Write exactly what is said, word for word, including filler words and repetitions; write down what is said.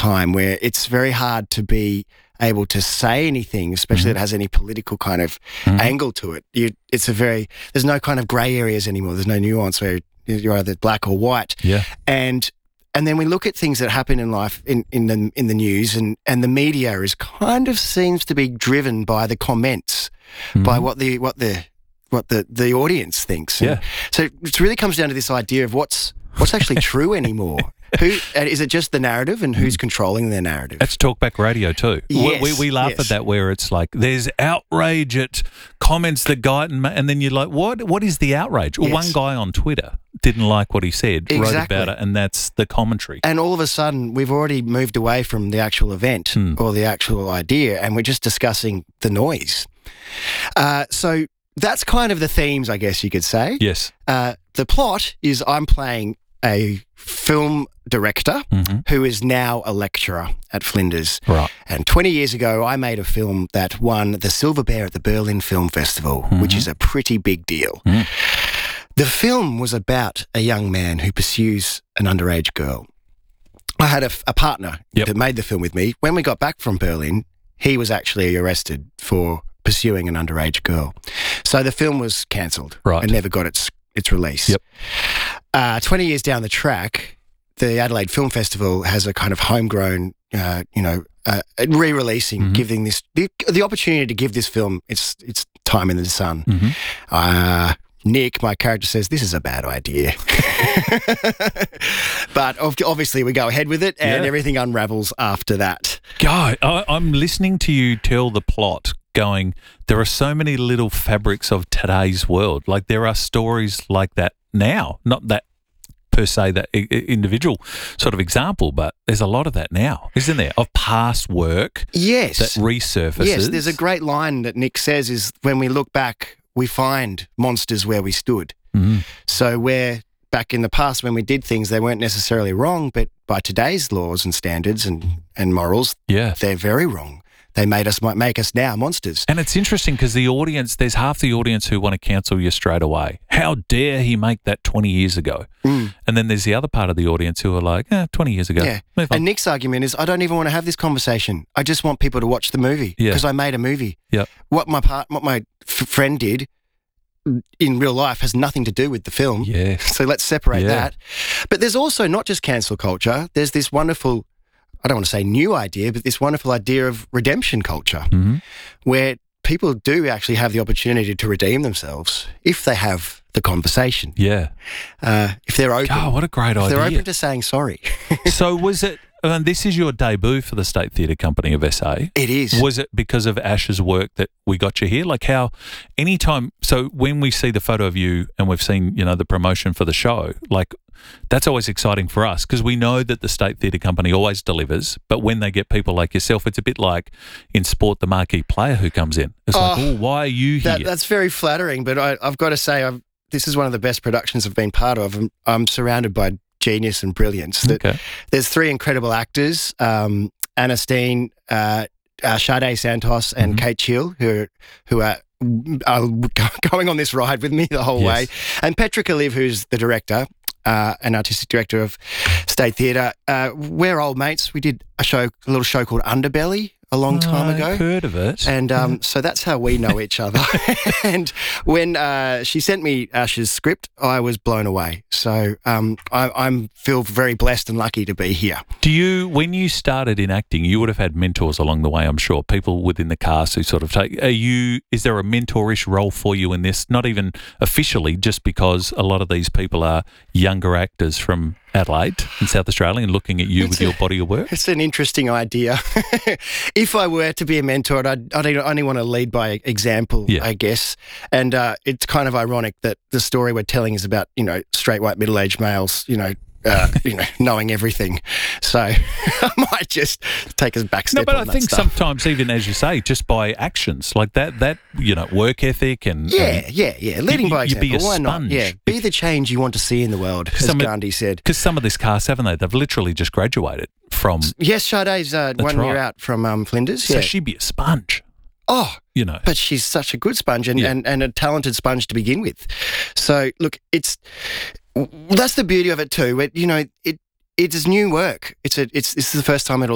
time where it's very hard to be able to say anything, especially Mm-hmm. that has any political kind of Mhm. angle to it. You, it's a very, there's no kind of grey areas anymore. There's no nuance where you're either black or white. Yeah. And and then we look at things that happen in life in, in the in the news, and, and the media is kind of seems to be driven by the comments, by Mhm. what the what the what the, the audience thinks. And Yeah. so it really comes down to this idea of what's what's actually true anymore. Who and is it just the narrative, and who's controlling their narrative? That's talkback radio too. We- Yes, we, we laugh yes. at that where it's like there's outrage at comments that guy and, ma- and then you're like, what? What is the outrage? Well, Yes. one guy on Twitter didn't like what he said, wrote Exactly. about it, and that's the commentary. And all of a sudden, we've already moved away from the actual event Hmm. or the actual idea, and we're just discussing the noise. Uh, so that's kind of the themes, I guess you could say. Yes. Uh, the plot is I'm playing a film director hmm who is now a lecturer at Flinders. Right. And twenty years ago, I made a film that won the Silver Bear at the Berlin Film Festival, which is a pretty big deal. Mm. The film was about a young man who pursues an underage girl. I had a, a partner Yep. that made the film with me. When we got back from Berlin, he was actually arrested for pursuing an underage girl. So the film was cancelled Right. and never got its its release. Yep. Uh, twenty years down the track, the Adelaide Film Festival has a kind of homegrown, uh, you know, uh, re-releasing, Mhm. giving this the, the opportunity to give this film its its time in the sun. hmm Uh, Nick, my character, says this is a bad idea, but ob- obviously we go ahead with it, and Yeah. everything unravels after that. God, I, I'm listening to you tell the plot going, there are so many little fabrics of today's world. Like there are stories like that now, not that per se that I- I- individual sort of example, but there's a lot of that now, isn't there? Of past work Yes, that resurfaces. yes. There's a great line that Nick says is when we look back, we find monsters where we stood. Mhm. So where back in the past when we did things, they weren't necessarily wrong, but by today's laws and standards and, and morals, Yeah. they're very wrong. They made us might make us now monsters. And it's interesting because the audience, there's half the audience who want to cancel you straight away. How dare he make that twenty years ago? Mm. And then there's the other part of the audience who are like, eh, twenty years ago. Yeah. Move on. And Nick's argument is, I don't even want to have this conversation. I just want people to watch the movie Yeah. because I made a movie. Yeah. What my part, what my f- friend did in real life has nothing to do with the film. Yes. So let's separate Yeah. that. But there's also not just cancel culture. There's this wonderful, I don't want to say new idea, but this wonderful idea of redemption culture hmm where people do actually have the opportunity to redeem themselves if they have the conversation, Yeah. uh, if they're open. God, what a great if they're idea. open to saying sorry. So was it, and this is your debut for the State Theatre Company of S A. It is. Was it because of Ash's work that we got you here? Like how anytime, so when we see the photo of you and we've seen, you know, the promotion for the show, like that's always exciting for us because we know that the State Theatre Company always delivers. But when they get people like yourself, it's a bit like in sport, the marquee player who comes in. It's like, Oh, oh, why are you here? That, that's very flattering, but I, I've got to say, I've, this is one of the best productions I've been part of. I'm, I'm surrounded by genius and brilliance. That okay. There's three incredible actors, um, Anna Steen, uh, uh, Sade Santos, and Mhm. Kate Chill, who who are, are going on this ride with me the whole Yes. way, and Petrica Liv, who's the director. Uh, an artistic director of State Theatre. Uh, we're old mates. We did a show, a little show called Underbelly a long time I've ago. heard of it. And um, so that's how we know each other. And when uh, she sent me Ash's script, I was blown away. So um, I I'm feel very blessed and lucky to be here. Do you, when you started in acting, you would have had mentors along the way, I'm sure, people within the cast who sort of take, are you, is there a mentorish role for you in this? Not even officially, just because a lot of these people are younger actors from Adelaide in South Australia and looking at you It's with a- your body of work? It's an interesting idea. If I were to be a mentor, I'd, I'd only want to lead by example, Yeah. I guess. And uh, it's kind of ironic that the story we're telling is about, you know, straight white middle-aged males, you know, uh, you know, knowing everything. So I might just take us back step No, but on I that think stuff. sometimes, even as you say, just by actions like that, that you know, work ethic and Yeah, and- yeah, yeah. Leading you- by you'd be example. a Why not? sponge. Yeah, be the change you want to see in the world, as Some of- Gandhi said. Because some of this cast, haven't they? They've literally just graduated from. Yes, Sade's uh, one right. year out from um, Flinders. So Yeah. she'd be a sponge, Oh, you know. but she's such a good sponge and, Yeah. and, and a talented sponge to begin with. So look, it's that's the beauty of it too. It, you know, it it is new work. It's a it's this is the first time it'll